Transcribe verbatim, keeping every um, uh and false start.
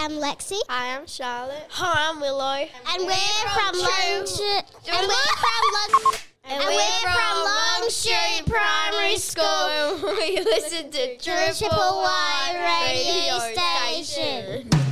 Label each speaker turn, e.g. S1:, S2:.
S1: I'm Lexi.
S2: Hi, I'm Charlotte.
S3: Hi, I'm Willow. And,
S1: and we're, we're from, from Long Street. And, and we're from Long
S3: And,
S1: and
S3: we're,
S1: we're
S3: from Long Street Primary School. And we listen to Triple Y Radio Station.